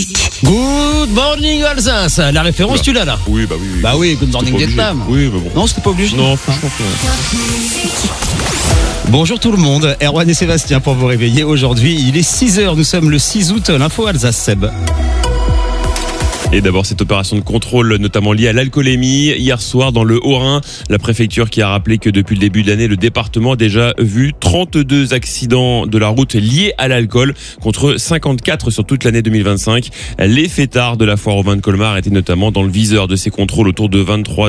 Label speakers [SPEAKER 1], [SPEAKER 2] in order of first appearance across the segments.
[SPEAKER 1] Good morning Alsace. La référence,
[SPEAKER 2] Oula.
[SPEAKER 1] tu l'as là?
[SPEAKER 2] Oui, bah oui.
[SPEAKER 1] Bah oui, Good morning
[SPEAKER 2] C'était pas
[SPEAKER 1] Vietnam.
[SPEAKER 2] obligé. Oui, mais bon.
[SPEAKER 1] Non, c'était pas obligé.
[SPEAKER 2] Non, franchement.
[SPEAKER 1] Bonjour tout le monde, Erwan et Sébastien pour vous réveiller. Aujourd'hui, il est 6h, nous sommes le 6 août, l'info Alsace, Seb.
[SPEAKER 2] Et d'abord, cette opération de contrôle, notamment liée à l'alcoolémie. Hier soir, dans le Haut-Rhin, la préfecture qui a rappelé que depuis le début de l'année, le département a déjà vu 32 accidents de la route liés à l'alcool, contre 54 sur toute l'année 2025. Les fêtards de la foire au vin de Colmar étaient notamment dans le viseur de ces contrôles autour de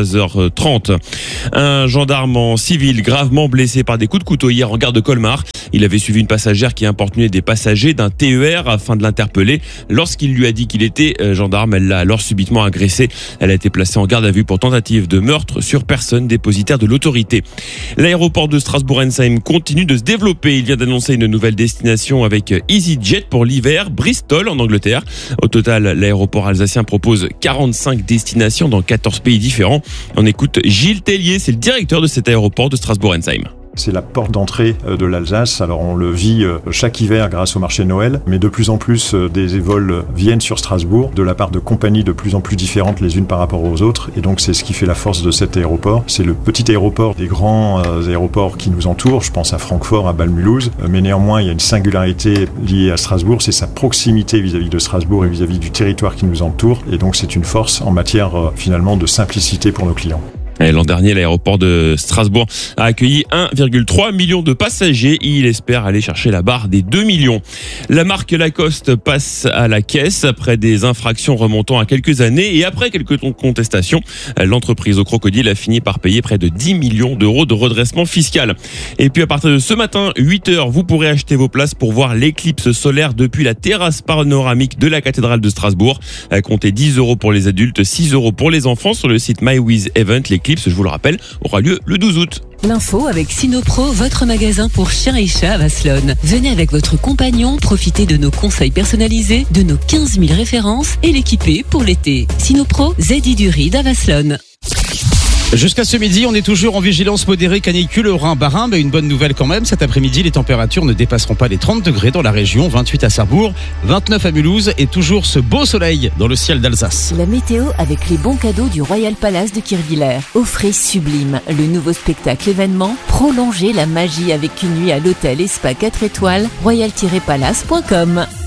[SPEAKER 2] 23h30. Un gendarme en civil gravement blessé par des coups de couteau hier en gare de Colmar. Il avait suivi une passagère qui importunait des passagers d'un TER afin de l'interpeller. Lorsqu'il lui a dit qu'il était gendarme, elle l'a alors subitement agressé. Elle a été placée en garde à vue pour tentative de meurtre sur personne dépositaire de l'autorité. L'aéroport de Strasbourg-Ensheim continue de se développer. Il vient d'annoncer une nouvelle destination avec EasyJet pour l'hiver, Bristol en Angleterre. Au total, l'aéroport alsacien propose 45 destinations dans 14 pays différents. On écoute Gilles Tellier, c'est le directeur de cet aéroport de Strasbourg-Ensheim.
[SPEAKER 3] C'est la porte d'entrée de l'Alsace. Alors on le vit chaque hiver grâce au marché de Noël, mais de plus en plus des vols viennent sur Strasbourg de la part de compagnies de plus en plus différentes les unes par rapport aux autres. Et donc c'est ce qui fait la force de cet aéroport. C'est le petit aéroport des grands aéroports qui nous entourent. Je pense à Francfort, à Bâle-Mulhouse. Mais néanmoins, il y a une singularité liée à Strasbourg. C'est sa proximité vis-à-vis de Strasbourg et vis-à-vis du territoire qui nous entoure. Et donc c'est une force en matière finalement de simplicité pour nos clients.
[SPEAKER 2] L'an dernier, l'aéroport de Strasbourg a accueilli 1,3 million de passagers. Il espère aller chercher la barre des 2 millions. La marque Lacoste passe à la caisse après des infractions remontant à quelques années et après quelques contestations. L'entreprise au crocodile a fini par payer près de 10 millions d'euros de redressement fiscal. Et puis à partir de ce matin, 8h, vous pourrez acheter vos places pour voir l'éclipse solaire depuis la terrasse panoramique de la cathédrale de Strasbourg. Comptez 10 euros pour les adultes, 6 euros pour les enfants sur le site MyWizEvent. L'éclipse, je vous le rappelle, aura lieu le 12 août.
[SPEAKER 4] L'info avec Sinopro, votre magasin pour chiens et chats à Vasselonne. Venez avec votre compagnon, profitez de nos conseils personnalisés, de nos 15 000 références et l'équiper pour l'été. Sinopro, Zedi du Ride à Vasselonne.
[SPEAKER 1] Jusqu'à ce midi, on est toujours en vigilance modérée canicule au Rhin-Bas-Rhin, mais une bonne nouvelle quand même. Cet après-midi, les températures ne dépasseront pas les 30 degrés dans la région, 28 à Sarrebourg, 29 à Mulhouse et toujours ce beau soleil dans le ciel d'Alsace.
[SPEAKER 5] La météo avec les bons cadeaux du Royal Palace de Kirchwiller. Offrez Sublime, le nouveau spectacle événement. Prolongez la magie avec une nuit à l'hôtel et spa 4 étoiles, royal-palace.com.